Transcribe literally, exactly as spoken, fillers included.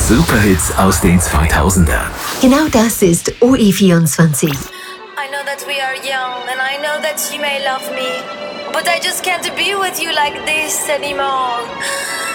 Superhits aus den zweitausender. Genau das ist O E vierundzwanzig. I know that we are young and I know that you may love me, but I just can't be with you like this anymore.